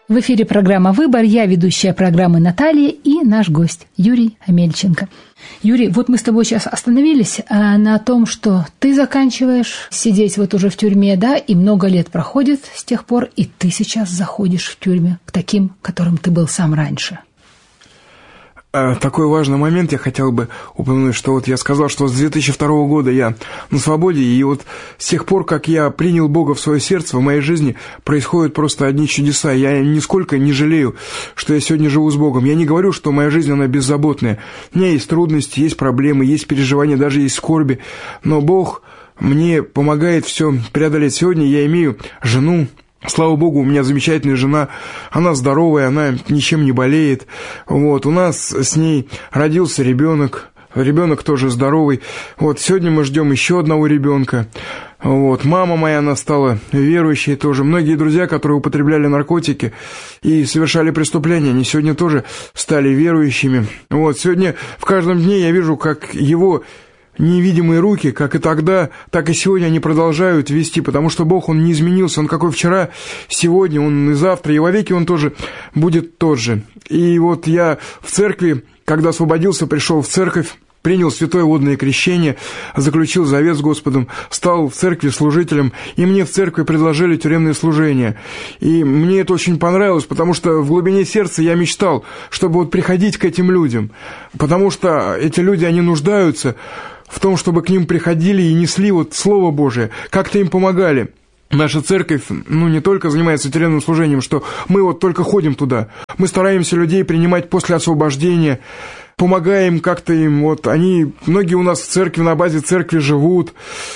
В эфире программа «Выбор». Я ведущая программы Наталья и наш гость Юрий Омельченко. Юрий, вот мы с тобой сейчас остановились на том, что ты заканчиваешь сидеть вот уже в тюрьме, да, и много лет проходит с тех пор, и ты сейчас заходишь в тюрьму к таким, которым ты был сам раньше. Такой важный момент я хотел бы упомянуть, что вот я сказал, что с 2002 года я на свободе, и вот с тех пор, как я принял Бога в свое сердце, в моей жизни происходят просто одни чудеса. Я нисколько не жалею, что я сегодня живу с Богом. Я не говорю, что моя жизнь, она беззаботная. У меня есть трудности, есть проблемы, есть переживания, даже есть скорби, но Бог мне помогает все преодолеть. Сегодня я имею жену. Слава Богу, у меня замечательная жена, она здоровая, она ничем не болеет. Вот, у нас с ней родился ребенок тоже здоровый. Вот, сегодня мы ждем еще одного ребенка. Вот, мама моя, она стала верующей тоже. Многие друзья, которые употребляли наркотики и совершали преступления, они сегодня тоже стали верующими. Вот, сегодня в каждом дне я вижу, как его невидимые руки, как и тогда, так и сегодня они продолжают вести, потому что Бог, Он не изменился, Он какой вчера, сегодня, Он и завтра, и вовеки Он тоже будет тот же. И вот я в церкви, когда освободился, пришел в церковь, принял святое водное крещение, заключил завет с Господом, стал в церкви служителем, и мне в церкви предложили тюремное служение. И мне это очень понравилось, потому что в глубине сердца я мечтал, чтобы вот приходить к этим людям, потому что эти люди, они нуждаются в том, чтобы к ним приходили и несли вот Слово Божие, как-то им помогали. Наша церковь, не только занимается тюремным служением, что мы вот только ходим туда. Мы стараемся людей принимать после освобождения, помогаем как-то им. Вот они, многие у нас в церкви, на базе церкви живут,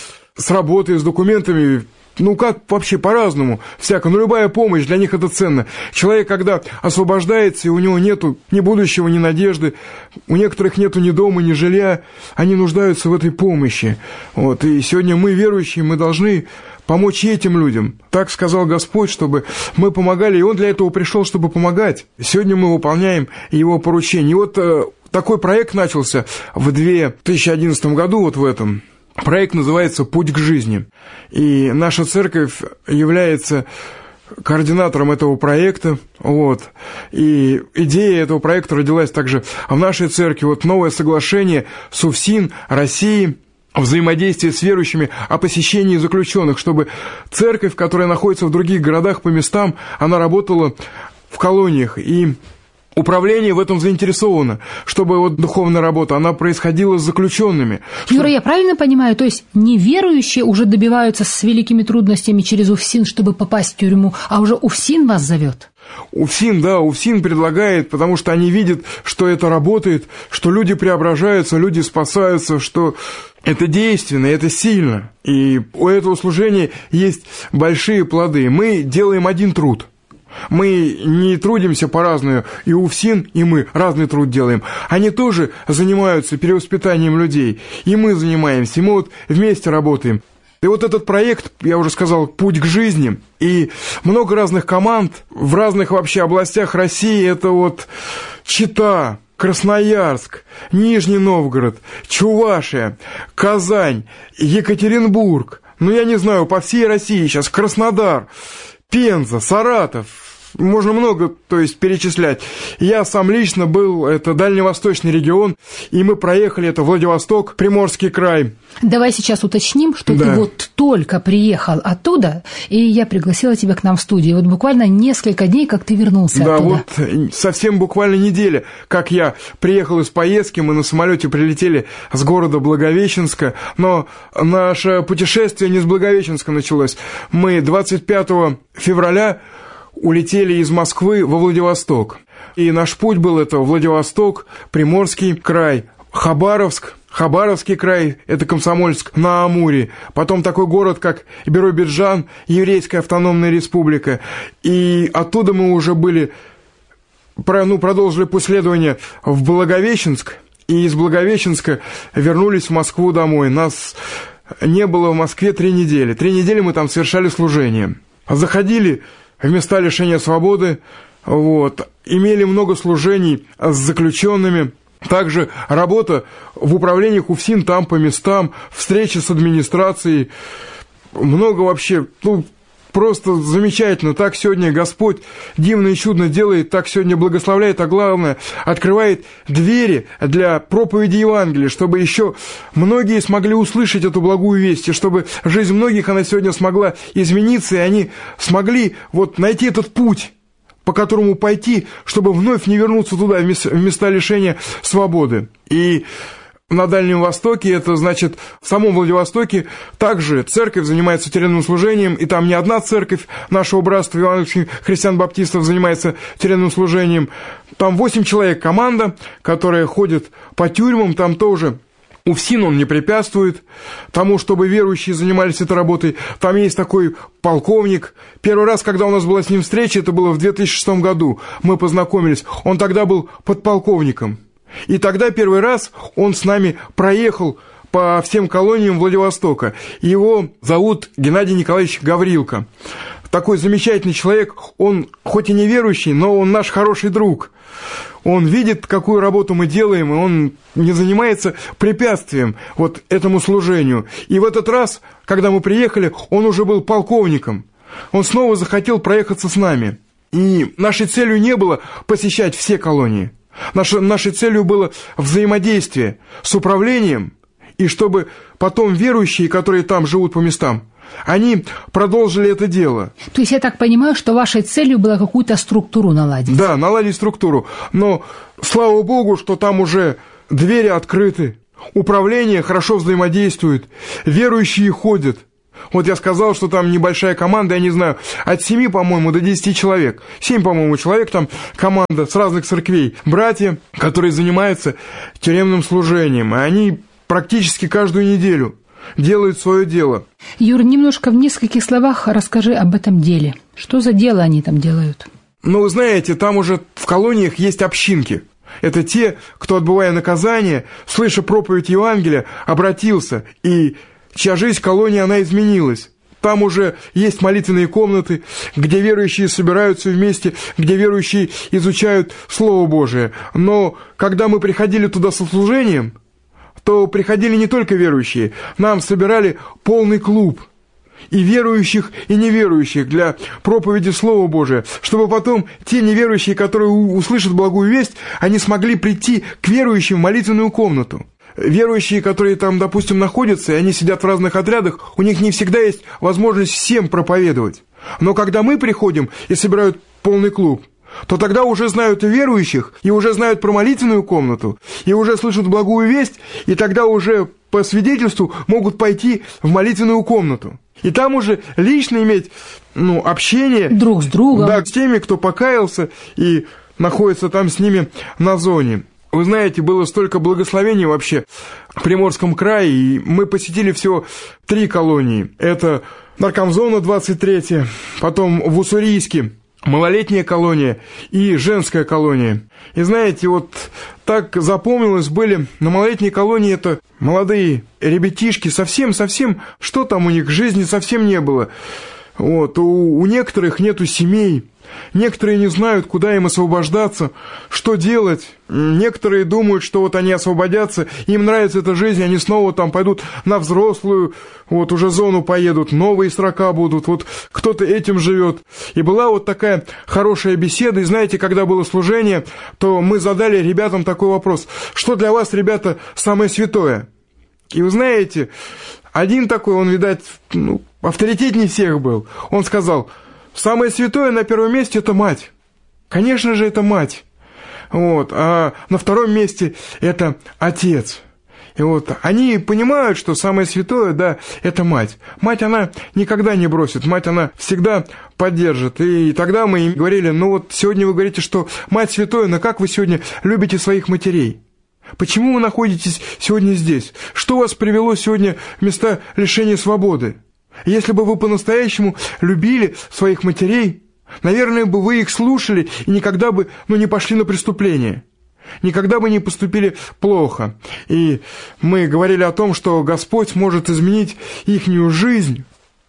с работой, с документами. Как вообще по-разному, всяко, любая помощь для них это ценно. Человек, когда освобождается, и у него нету ни будущего, ни надежды, у некоторых нету ни дома, ни жилья, они нуждаются в этой помощи. Вот, и сегодня мы, верующие, мы должны помочь этим людям. Так сказал Господь, чтобы мы помогали, и Он для этого пришел, чтобы помогать. Сегодня мы выполняем Его поручение. И вот такой проект начался в 2011 году, вот в этом. Проект называется «Путь к жизни». И наша церковь является координатором этого проекта. Вот. И идея этого проекта родилась также в нашей церкви. Вот новое соглашение с УФСИН России, взаимодействие с верующими о посещении заключенных, чтобы церковь, которая находится в других городах по местам, она работала в колониях. И управление в этом заинтересовано, чтобы вот духовная работа, она происходила с заключенными. Юра, я правильно понимаю, то есть неверующие уже добиваются с великими трудностями через УФСИН, чтобы попасть в тюрьму, а уже УФСИН вас зовет? УФСИН предлагает, потому что они видят, что это работает, что люди преображаются, люди спасаются, что это действенно, это сильно. И у этого служения есть большие плоды. Мы делаем один труд. Мы не трудимся по-разному, и УФСИН, и мы разный труд делаем. Они тоже занимаются перевоспитанием людей, и мы занимаемся, и мы вот вместе работаем. И вот этот проект, я уже сказал, «Путь к жизни», и много разных команд в разных вообще областях России, это вот Чита, Красноярск, Нижний Новгород, Чувашия, Казань, Екатеринбург, я не знаю, по всей России сейчас, Краснодар, Пенза, Саратов, можно много, перечислять. Я сам лично был, это дальневосточный регион, и мы проехали, это Владивосток, Приморский край. Давай сейчас уточним, что ты вот только приехал оттуда, и я пригласила тебя к нам в студию. Вот буквально несколько дней, как ты вернулся оттуда. Да, вот совсем буквально неделя, как я приехал из поездки, мы на самолете прилетели с города Благовещенска, но наше путешествие не с Благовещенска началось. Мы 25 февраля улетели из Москвы во Владивосток. И наш путь был это Владивосток, Приморский край, Хабаровский край, это Комсомольск на Амуре. Потом такой город, как Биробиджан, Еврейская автономная республика. И оттуда мы уже продолжили путь следования в Благовещенск. И из Благовещенска вернулись в Москву домой. Нас не было в Москве 3 недели. 3 недели мы там совершали служение. Заходили в места лишения свободы, имели много служений с заключенными, также работа в управлениях УФСИН там по местам, встречи с администрацией, много вообще, просто замечательно. Так сегодня Господь дивно и чудно делает, так сегодня благословляет, а главное, открывает двери для проповеди Евангелия, чтобы еще многие смогли услышать эту благую весть, и чтобы жизнь многих, она сегодня смогла измениться, и они смогли вот найти этот путь, по которому пойти, чтобы вновь не вернуться туда, в места лишения свободы. И на Дальнем Востоке, это значит, в самом Владивостоке также церковь занимается тюремным служением, и там не одна церковь нашего братства евангельских христиан-баптистов занимается тюремным служением. Там 8 человек команда, которая ходит по тюрьмам, там тоже УФСИН, он не препятствует тому, чтобы верующие занимались этой работой. Там есть такой полковник. Первый раз, когда у нас была с ним встреча, это было в 2006 году, мы познакомились, он тогда был подполковником. И тогда первый раз он с нами проехал по всем колониям Владивостока. Его зовут Геннадий Николаевич Гаврилко. Такой замечательный человек, он хоть и не верующий, но он наш хороший друг. Он видит, какую работу мы делаем, и он не занимается препятствием вот этому служению. И в этот раз, когда мы приехали, он уже был полковником. Он снова захотел проехаться с нами. И нашей целью не было посещать все колонии. Нашей целью было взаимодействие с управлением, и чтобы потом верующие, которые там живут по местам, они продолжили это дело. То есть я так понимаю, что вашей целью было какую-то структуру наладить? Да, наладить структуру. Но слава Богу, что там уже двери открыты, управление хорошо взаимодействует, верующие ходят. Вот я сказал, что там небольшая команда, я не знаю, от 7, по-моему, до 10 человек. 7, по-моему, человек, там команда с разных церквей. Братья, которые занимаются тюремным служением. И они практически каждую неделю делают свое дело. Юр, немножко в нескольких словах расскажи об этом деле. Что за дело они там делают? Ну, вы знаете, там уже в колониях есть общинки. Это те, кто, отбывая наказание, слыша проповедь Евангелия, обратился, и чья жизнь в колонии, она изменилась. Там уже есть молитвенные комнаты, где верующие собираются вместе, где верующие изучают Слово Божие. Но когда мы приходили туда со служением, то приходили не только верующие, нам собирали полный клуб и верующих, и неверующих для проповеди Слова Божия, чтобы потом те неверующие, которые услышат благую весть, они смогли прийти к верующим в молитвенную комнату. Верующие, которые там, допустим, находятся, и они сидят в разных отрядах, у них не всегда есть возможность всем проповедовать. Но когда мы приходим и собирают полный клуб, то тогда уже знают и верующих, и уже знают про молитвенную комнату, и уже слышат благую весть, и тогда уже по свидетельству могут пойти в молитвенную комнату. И там уже лично иметь общение друг с другом, с теми, кто покаялся и находится там с ними на зоне. Вы знаете, было столько благословений вообще в Приморском крае, и мы посетили всего 3 колонии. Это Наркомзона 23, потом в Уссурийске малолетняя колония и женская колония. И знаете, вот так запомнилось, были на малолетней колонии это молодые ребятишки, совсем, что там у них, жизни совсем не было. Вот, у некоторых нету семей, некоторые не знают, куда им освобождаться, что делать. Некоторые думают, что вот они освободятся, им нравится эта жизнь, они снова там пойдут на взрослую, вот уже зону поедут, новые срока будут, вот кто-то этим живет. И была вот такая хорошая беседа, и знаете, когда было служение, то мы задали ребятам такой вопрос: что для вас, ребята, самое святое? И вы знаете, один такой, он, видать, авторитетнее всех был. Он сказал: самое святое на первом месте – это мать. Конечно же, это мать. Вот. А на втором месте – это отец. И вот они понимают, что самое святое, да, это мать. Мать, она никогда не бросит, мать, она всегда поддержит. И тогда мы им говорили: вот сегодня вы говорите, что мать святое, но как вы сегодня любите своих матерей? Почему вы находитесь сегодня здесь? Что вас привело сегодня в места лишения свободы? Если бы вы по-настоящему любили своих матерей, наверное, бы вы их слушали и никогда бы, не пошли на преступление. Никогда бы не поступили плохо. И мы говорили о том, что Господь может изменить ихнюю жизнь,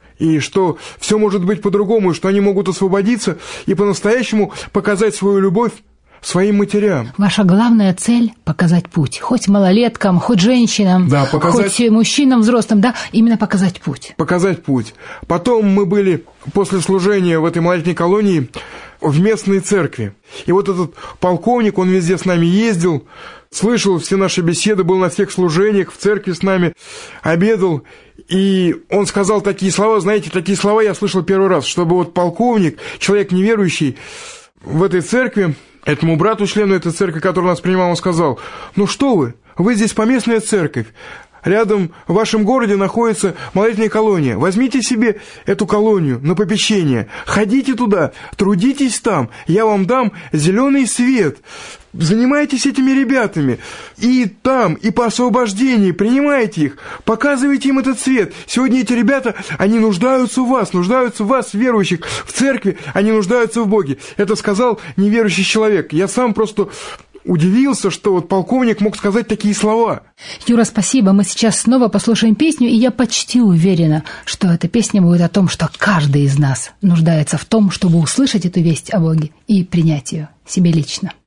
и что все может быть по-другому, и что они могут освободиться и по-настоящему показать свою любовь своим матерям. Ваша главная цель – показать путь. Хоть малолеткам, хоть женщинам, да, хоть мужчинам взрослым, да, именно показать путь. Показать путь. Потом мы были после служения в этой малолетней колонии в местной церкви. И вот этот полковник, он везде с нами ездил, слышал все наши беседы, был на всех служениях, в церкви с нами, обедал. И он сказал такие слова, знаете, такие слова я слышал первый раз, чтобы вот полковник, человек неверующий в этой церкви, этому брату, члену этой церкви, который нас принимал, он сказал: ну что вы здесь поместная церковь, рядом в вашем городе находится малолетняя колония, возьмите себе эту колонию на попечение, ходите туда, трудитесь там, я вам дам зеленый свет, занимайтесь этими ребятами, и там, и по освобождении, принимайте их, показывайте им этот свет. Сегодня эти ребята, они нуждаются в вас, верующих, в церкви, они нуждаются в Боге. Это сказал неверующий человек. Я сам просто удивился, что вот полковник мог сказать такие слова. Юра, спасибо. Мы сейчас снова послушаем песню, и я почти уверена, что эта песня будет о том, что каждый из нас нуждается в том, чтобы услышать эту весть о Боге и принять ее себе лично.